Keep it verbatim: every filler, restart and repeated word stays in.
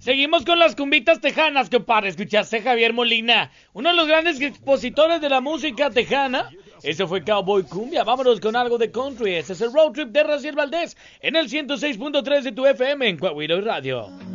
Seguimos con las cumbitas tejanas, compadre. Escuchaste a Javier Molina, uno de los grandes expositores de la música tejana. Eso fue Cowboy Cumbia. Vámonos con algo de country. Ese es el Road Trip de Raciel Valdés en el ciento seis punto tres de tu F M en Coahuila y Radio.